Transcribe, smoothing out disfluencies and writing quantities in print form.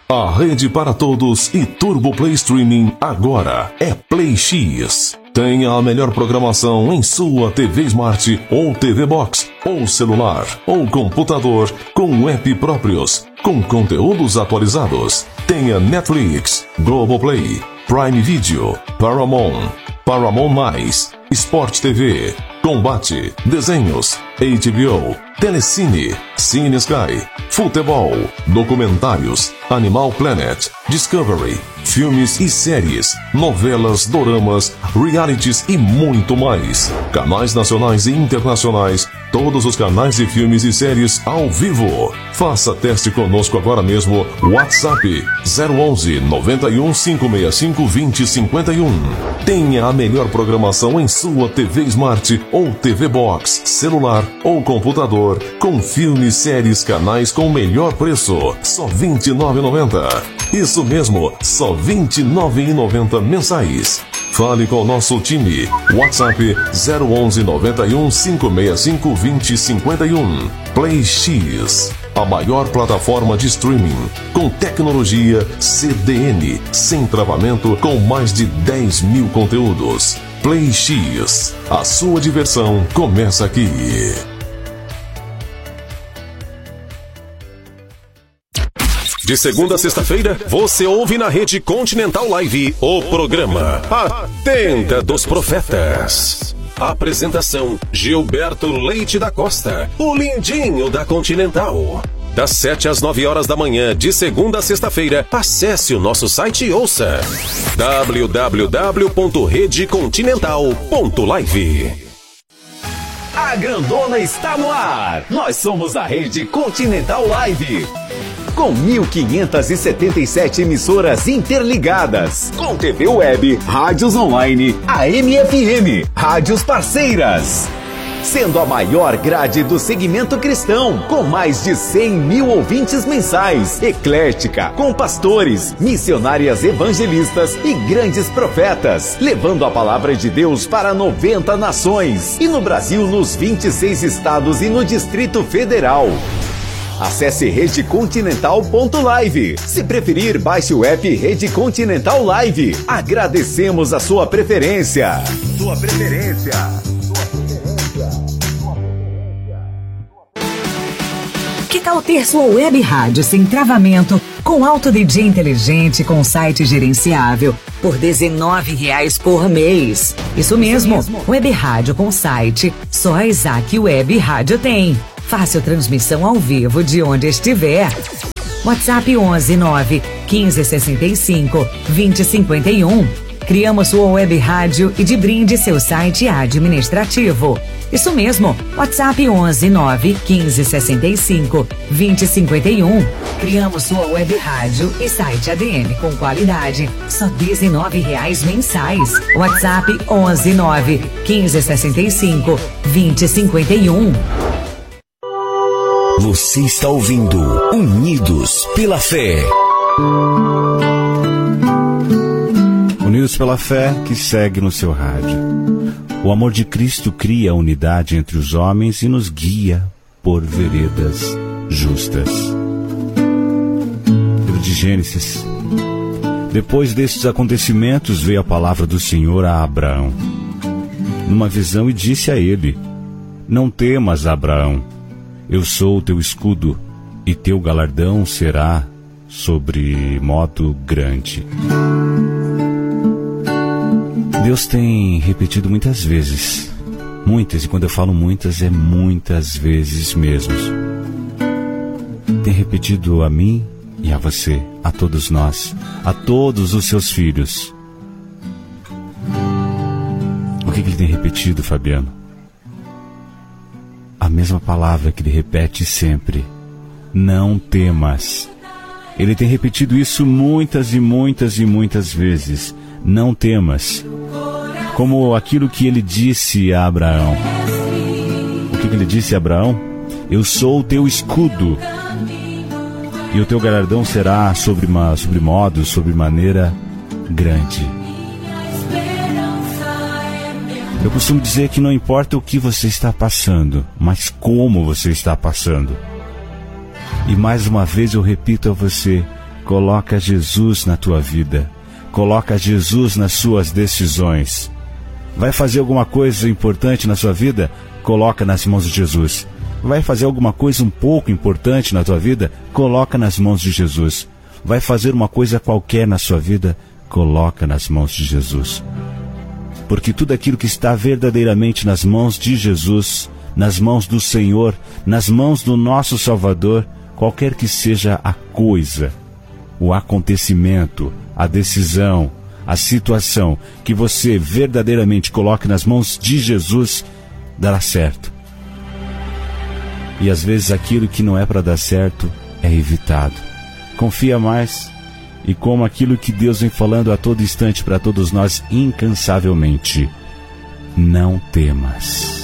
A rede para todos e Turbo Play Streaming agora é Play X. Tenha a melhor programação em sua TV Smart ou TV Box, ou celular, ou computador, com app próprios, com conteúdos atualizados. Tenha Netflix, Globoplay, Prime Video, Paramount, Paramount+, Sport TV, Combate, Desenhos, HBO, Telecine, Cine Sky, Futebol, Documentários, Animal Planet, Discovery, filmes e séries, novelas, doramas, realities e muito mais. Canais nacionais e internacionais, todos os canais de filmes e séries ao vivo. Faça teste conosco agora mesmo. WhatsApp 011 91 565 2051. Tenha a melhor programação em sua TV Smart ou TV Box, celular ou computador, com filmes, séries, canais com o melhor preço. Só R$ 29,90. Isso mesmo, só R$ 29,90 mensais. Fale com o nosso time. WhatsApp 011 91 565 2051. Play X, a maior plataforma de streaming com tecnologia CDN, sem travamento, com mais de 10 mil conteúdos. Play X, a sua diversão começa aqui. De segunda a sexta-feira, você ouve na Rede Continental Live o programa A Tenda dos Profetas. Apresentação: Gilberto Leite da Costa, o lindinho da Continental. Das 7 às 9 horas da manhã, de segunda a sexta-feira, acesse o nosso site e ouça www.redecontinental.live. A grandona está no ar. Nós somos a Rede Continental Live. Com 1.577 emissoras interligadas, com TV web, rádios online, AM e FM, rádios parceiras. Sendo a maior grade do segmento cristão, com mais de 100 mil ouvintes mensais, eclética, com pastores, missionárias evangelistas e grandes profetas, levando a palavra de Deus para 90 nações, e no Brasil nos 26 estados e no Distrito Federal. Acesse redecontinental.live. Se preferir, baixe o app Rede Continental Live. Agradecemos a sua preferência. Que tal ter sua web rádio sem travamento, com alto DJ inteligente, com site gerenciável, por R$ 19,00 por mês? Isso mesmo, web rádio com site, só a Isaac Web Rádio tem. Fácil transmissão ao vivo de onde estiver. WhatsApp 11 9 15 65 20 51. Criamos sua web rádio e de brinde seu site administrativo. Isso mesmo, WhatsApp 11 9 15 65 20 51. Criamos sua web rádio e site ADM com qualidade, só R$ 19,00 mensais. WhatsApp 11 9 15 65 20 51. Você está ouvindo Unidos pela Fé. Unidos pela Fé, que segue no seu rádio. O amor de Cristo cria a unidade entre os homens e nos guia por veredas justas. Livro de Gênesis. Depois destes acontecimentos veio a palavra do Senhor a Abraão, numa visão, e disse a ele: Não temas, Abraão. Eu sou o teu escudo, e teu galardão será sobre modo grande. Deus tem repetido muitas vezes, muitas, e quando eu falo muitas, é muitas vezes mesmo. Tem repetido a mim e a você, a todos nós, a todos os seus filhos. O que ele tem repetido, Fabiano? A mesma palavra que ele repete sempre: não temas. Ele tem repetido isso muitas e muitas e muitas vezes. Não temas. Como aquilo que ele disse a Abraão. O que ele disse a Abraão? Eu sou o teu escudo, e o teu galardão será sobre maneira grande. Eu costumo dizer que não importa o que você está passando, mas como você está passando. E mais uma vez eu repito a você, Coloca Jesus na tua vida. Coloca Jesus nas suas decisões. Vai fazer alguma coisa importante na sua vida? Coloca nas mãos de Jesus. Vai fazer alguma coisa um pouco importante na tua vida? Coloca nas mãos de Jesus. Vai fazer uma coisa qualquer na sua vida? Coloca nas mãos de Jesus. Porque tudo aquilo que está verdadeiramente nas mãos de Jesus, nas mãos do Senhor, nas mãos do nosso Salvador, qualquer que seja a coisa, o acontecimento, a decisão, a situação que você verdadeiramente coloque nas mãos de Jesus, dará certo. E às vezes aquilo que não é para dar certo é evitado. Confia mais e como aquilo que Deus vem falando a todo instante para todos nós incansavelmente. Não temas.